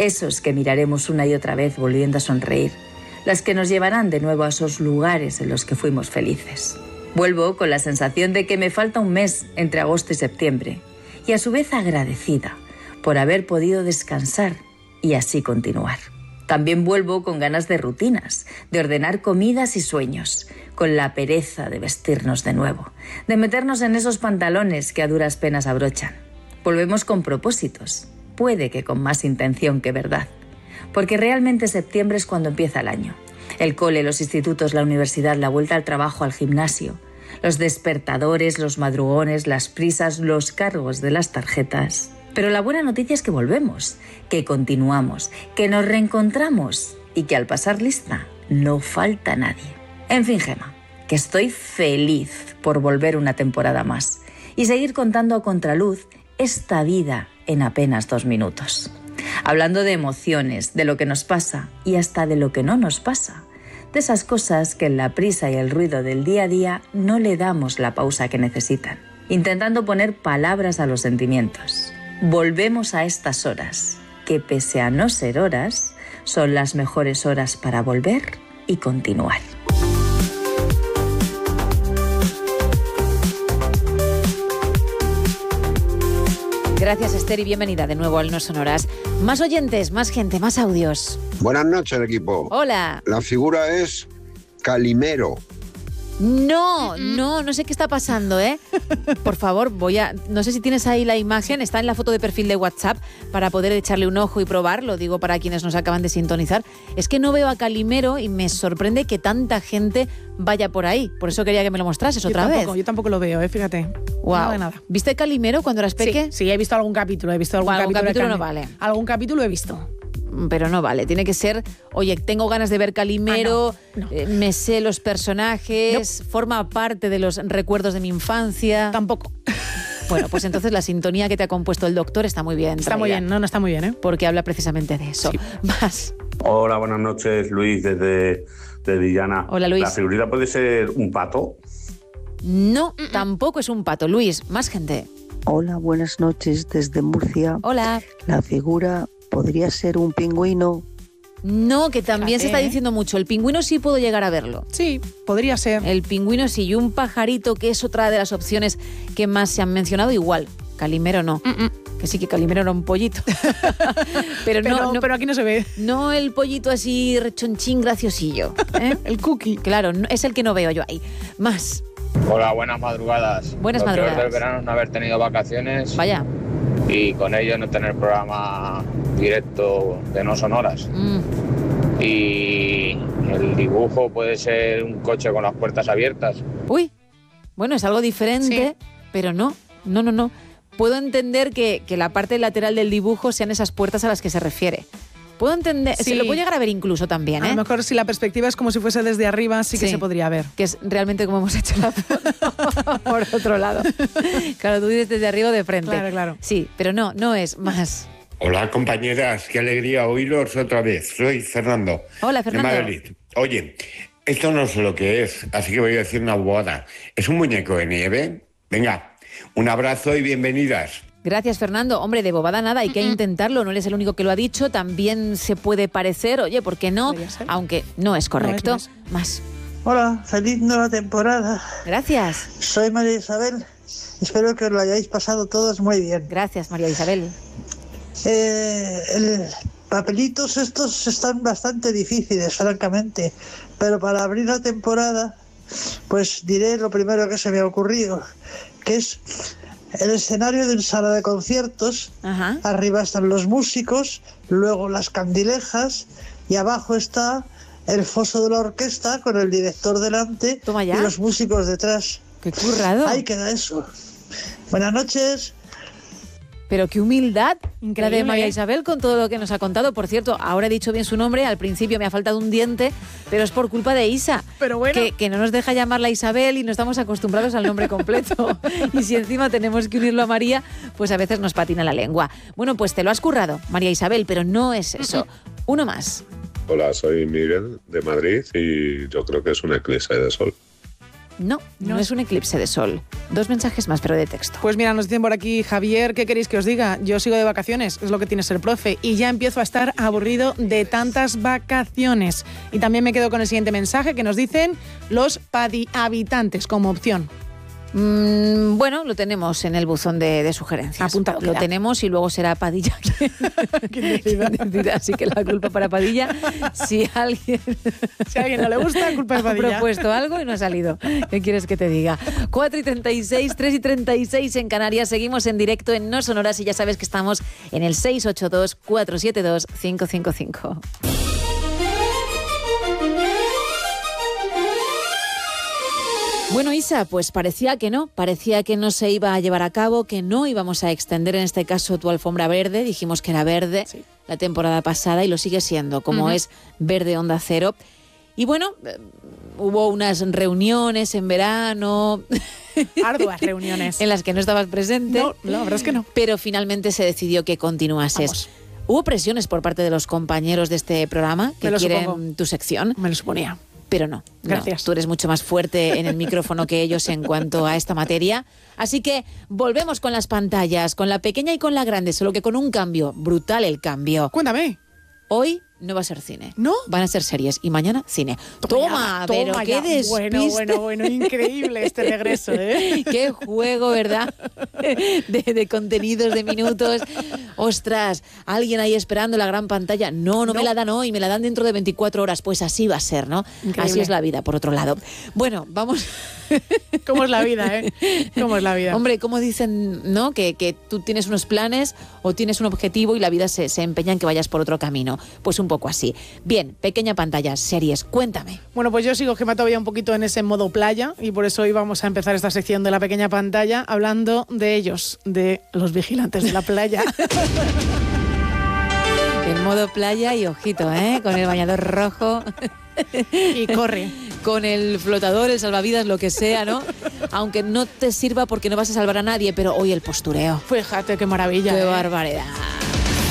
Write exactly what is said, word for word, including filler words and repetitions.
esos que miraremos una y otra vez volviendo a sonreír, las que nos llevarán de nuevo a esos lugares en los que fuimos felices. Vuelvo con la sensación de que me falta un mes entre agosto y septiembre y a su vez agradecida por haber podido descansar y así continuar. También vuelvo con ganas de rutinas, de ordenar comidas y sueños, con la pereza de vestirnos de nuevo, de meternos en esos pantalones que a duras penas abrochan. Volvemos con propósitos, puede que con más intención que verdad, porque realmente septiembre es cuando empieza el año. El cole, los institutos, la universidad, la vuelta al trabajo, al gimnasio, los despertadores, los madrugones, las prisas, los cargos de las tarjetas. Pero la buena noticia es que volvemos, que continuamos, que nos reencontramos y que al pasar lista no falta nadie. En fin, Gema, que estoy feliz por volver una temporada más y seguir contando a contraluz esta vida en apenas dos minutos. Hablando de emociones, de lo que nos pasa y hasta de lo que no nos pasa. De esas cosas que en la prisa y el ruido del día a día no le damos la pausa que necesitan. Intentando poner palabras a los sentimientos. Volvemos a estas horas, que pese a no ser horas, son las mejores horas para volver y continuar. Gracias, Esther, y bienvenida de nuevo al No Son Horas. Más oyentes, más gente, más audios. Buenas noches, equipo. Hola. La figura es Calimero. No, no, no sé qué está pasando, ¿eh? Por favor, voy a... No sé si tienes ahí la imagen, está en la foto de perfil de WhatsApp para poder echarle un ojo y probar, lo digo para quienes nos acaban de sintonizar. Es que no veo a Calimero y me sorprende que tanta gente vaya por ahí. Por eso quería que me lo mostrases otra yo tampoco, vez. Yo tampoco lo veo, ¿eh? Fíjate. Wow. Nada de nada. ¿Viste Calimero cuando eras peque? Sí, sí, he visto algún capítulo, he visto algún, bueno, algún capítulo. capítulo no vale. Algún capítulo he visto. Pero no vale, tiene que ser, oye, tengo ganas de ver Calimero, ah, no, no. Eh, me sé los personajes, no. Forma parte de los recuerdos de mi infancia. Tampoco. Bueno, pues entonces la sintonía que te ha compuesto el doctor está muy bien. Está traída. Muy bien, no, no está muy bien, ¿eh? Porque habla precisamente de eso. Sí. Más. Hola, buenas noches, Luis, desde de Villana. Hola, Luis. ¿La figurita puede ser un pato? No, Mm-mm. tampoco es un pato. Luis, más gente. Hola, buenas noches, desde Murcia. Hola. La figura... ¿Podría ser un pingüino? No, que también Fíjate, se está ¿eh? diciendo mucho. El pingüino sí puedo llegar a verlo. Sí, podría ser. El pingüino sí, y un pajarito, que es otra de las opciones que más se han mencionado, igual. Calimero no. Mm-mm. Que sí, que Calimero era un pollito. pero, pero, no, no, pero aquí no se ve. No el pollito así rechonchín graciosillo. ¿eh? El cookie. Claro, no, es el que no veo yo ahí. Más. Hola, buenas madrugadas. Buenas Lo madrugadas. peor del verano es no haber tenido vacaciones. Vaya. Y con ello no tener programa directo de No Son Horas. Mm. Y el dibujo puede ser un coche con las puertas abiertas. Uy, bueno, es algo diferente, sí. Pero no, no, no, no. Puedo entender que, que la parte lateral del dibujo sean esas puertas a las que se refiere. Puedo entender, sí. Se lo puedo llegar a ver incluso también, ¿eh? A lo mejor si la perspectiva es como si fuese desde arriba, sí que sí, se podría ver. Que es realmente como hemos hecho la foto por otro lado. Claro, tú dices desde arriba o de frente. Claro, claro. Sí, pero no, no es más. Hola, compañeras, qué alegría oíros otra vez. Soy Fernando. Hola, Fernando. De Madrid. Oye, esto no sé lo que es, así que voy a decir una bobada. ¿Es un muñeco de nieve? Venga, un abrazo y bienvenidas. Gracias, Fernando. Hombre, de bobada nada, hay que mm-mm. intentarlo. No eres el único que lo ha dicho. También se puede parecer, oye, ¿por qué no? Aunque no es correcto. No es, no es. Más. Hola, feliz nueva temporada. Gracias. Soy María Isabel. Espero que lo hayáis pasado todos muy bien. Gracias, María Isabel. Eh, el papelitos estos están bastante difíciles, francamente. Pero para abrir la temporada, pues diré lo primero que se me ha ocurrido, que es... el escenario de una sala de conciertos. Ajá. Arriba están los músicos, luego las candilejas y abajo está el foso de la orquesta con el director delante y los músicos detrás. ¡Qué currado! Ahí queda eso. Buenas noches. Pero qué humildad, increíble, la de María ¿eh? Isabel con todo lo que nos ha contado. Por cierto, ahora he dicho bien su nombre, al principio me ha faltado un diente, pero es por culpa de Isa. Pero bueno. Que, que no nos deja llamarla Isabel y no estamos acostumbrados al nombre completo. Y si encima tenemos que unirlo a María, pues a veces nos patina la lengua. Bueno, pues te lo has currado, María Isabel, pero no es eso. Uno más. Hola, soy Miguel de Madrid y yo creo que es un eclipse de sol. No, no, no es un eclipse de sol. Dos mensajes más, pero de texto. Pues mira, nos dicen por aquí, Javier, ¿qué queréis que os diga? Yo sigo de vacaciones, es lo que tiene ser profe, y ya empiezo a estar aburrido de tantas vacaciones. Y también me quedo con el siguiente mensaje que nos dicen los padihabitantes como opción. Mm, bueno, lo tenemos en el buzón de, de sugerencias. Apuntado. Lo queda. tenemos y luego será Padilla quien, ¿Quién decida? quien decida. Así que la culpa para Padilla. Si alguien, Si a alguien no le gusta, culpa de ha Padilla. propuesto algo y no ha salido. ¿Qué quieres que te diga? cuatro y treinta y seis, tres y treinta y seis en Canarias. Seguimos en directo en No Sonoras y ya sabes que estamos en el seis ocho dos, cuatro siete dos, cinco cinco cinco. Bueno, Isa, pues parecía que no, parecía que no se iba a llevar a cabo, que no íbamos a extender en este caso tu alfombra verde, dijimos que era verde sí. la temporada pasada y lo sigue siendo, como uh-huh. es Verde Onda Cero. Y bueno, eh, hubo unas reuniones en verano... Arduas reuniones. En las que no estabas presente. No, la verdad es que no. Pero finalmente se decidió que continuases. Vamos. Hubo presiones por parte de los compañeros de este programa que quieren supongo. tu sección. Me lo suponía. Pero no, Gracias. No, tú eres mucho más fuerte en el micrófono que ellos en cuanto a esta materia. Así que volvemos con las pantallas, con la pequeña y con la grande, solo que con un cambio, brutal el cambio. Cuéntame. Hoy no va a ser cine. ¿No? Van a ser series y mañana cine. Toma, toma pero toma qué ya. despiste. Bueno, bueno, bueno, increíble este regreso, ¿eh? Qué juego, ¿verdad? De, de contenidos, de minutos. Ostras, alguien ahí esperando la gran pantalla. No, no, no me la dan hoy, me la dan dentro de veinticuatro horas. Pues así va a ser, ¿no? Increíble. Así es la vida, por otro lado. Bueno, vamos... ¿Cómo es la vida, eh? ¿Cómo es la vida? Hombre, como dicen, ¿no? Que, que tú tienes unos planes o tienes un objetivo y la vida se, se empeña en que vayas por otro camino. Pues un poco así. Bien, pequeña pantalla, series, cuéntame. Bueno, pues yo sigo que me todavía un poquito en ese modo playa y por eso hoy vamos a empezar esta sección de la pequeña pantalla hablando de ellos, de los vigilantes de la playa. En modo playa y ojito, ¿eh? Con el bañador rojo. Y corre. Con el flotador, el salvavidas, lo que sea, ¿no? Aunque no te sirva porque no vas a salvar a nadie, pero hoy el postureo. Fíjate qué maravilla. Qué ¿eh? barbaridad.